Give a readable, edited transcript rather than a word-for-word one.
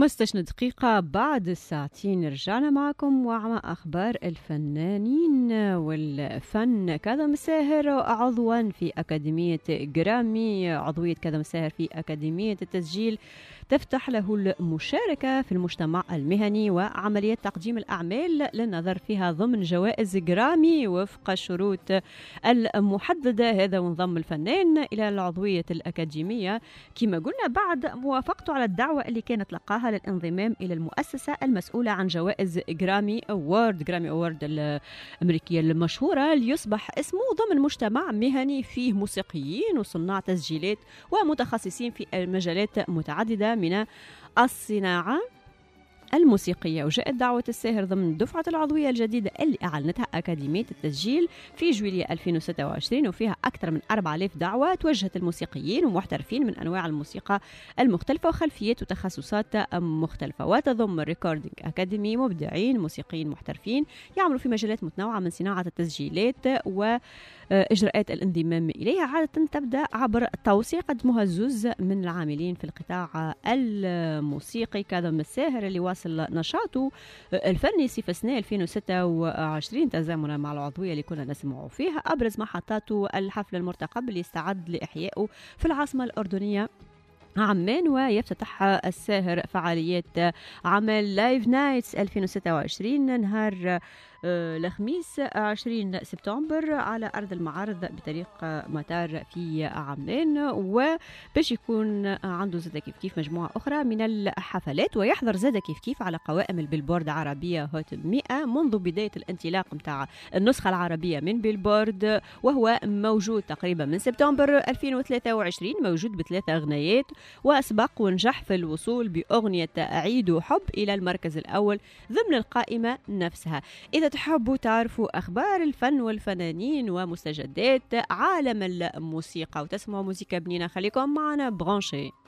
15 دقيقة بعد الساعتين رجعنا معكم ومع أخبار الفنانين والفن. كاظم الساهر عضوا في أكاديمية جرامي، عضوية كاظم الساهر في أكاديمية التسجيل تفتح له المشاركة في المجتمع المهني وعملية تقديم الأعمال للنظر فيها ضمن جوائز جرامي وفق الشروط المحددة. هذا وانضم الفنان إلى العضوية الأكاديمية كما قلنا بعد موافقته على الدعوة اللي كانت لقاها للانضمام إلى المؤسسة المسؤولة عن جوائز جرامي أوارد الأمريكية المشهورة، ليصبح اسمه ضمن مجتمع مهني فيه موسيقيين وصناع تسجيلات ومتخصصين في مجالات متعددة من الصناعة الموسيقية. وجاءت دعوة الساهر ضمن دفعة العضوية الجديدة اللي أعلنتها أكاديمية التسجيل في جويلية 2026، وفيها أكثر من 4000 دعوة توجهت الموسيقيين ومحترفين من أنواع الموسيقى المختلفة وخلفيات وتخصصات مختلفة. وتضم ريكوردينج أكاديمي مبدعين موسيقيين محترفين يعملوا في مجالات متنوعة من صناعة التسجيلات وإجراءات الانضمام إليها. عادة تبدأ عبر توثيق قدمها الزوز من العاملين في القطاع الموسيقي. كاظم الساهر اللي واصل نشاطه الفني صيف سنة 2026 تزامنا مع العضوية اللي كنا نسمعوا فيها، أبرز محطاته الحفل المرتقب اللي استعد لإحيائه في العاصمة الأردنية عمان. ويفتتح الساهر فعاليات عمل لايف نايتس 2026 نهار الخميس 20 سبتمبر على أرض المعارض بطريق مطار في عمان، وباش يكون عنده زادة كيف مجموعة أخرى من الحفلات. ويحضر زادة كيف على قوائم البيلبورد عربية هوت 100 منذ بداية الانطلاق متاع النسخة العربية من بيلبورد، وهو موجود تقريبا من سبتمبر 2023، موجود بثلاثة أغنيات وأسبق ونجح في الوصول بأغنية عيد حب إلى المركز الأول ضمن القائمة نفسها. إذا تحبوا تعرفوا أخبار الفن والفنانين ومستجدات عالم الموسيقى وتسمعوا موسيقى بنينة، خليكم معنا برانشي.